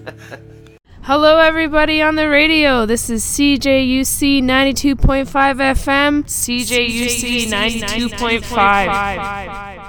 Hello, everybody on the radio. This is CJUC 92.5 FM. CJUC 92.5.